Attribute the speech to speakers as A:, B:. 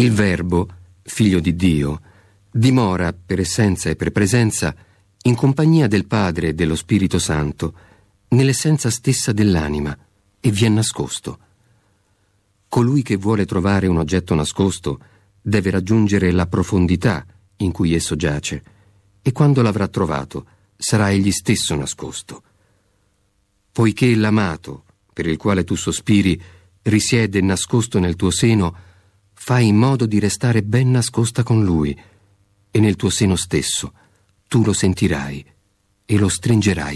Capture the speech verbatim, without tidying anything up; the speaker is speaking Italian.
A: Il Verbo, figlio di Dio, dimora per essenza e per presenza in compagnia del Padre e dello Spirito Santo, nell'essenza stessa dell'anima, e vi è nascosto. Colui che vuole trovare un oggetto nascosto deve raggiungere la profondità in cui esso giace, e quando l'avrà trovato sarà egli stesso nascosto. Poiché l'amato, per il quale tu sospiri, risiede nascosto nel tuo seno, fai in modo di restare ben nascosta con lui, e nel tuo seno stesso tu lo sentirai e lo stringerai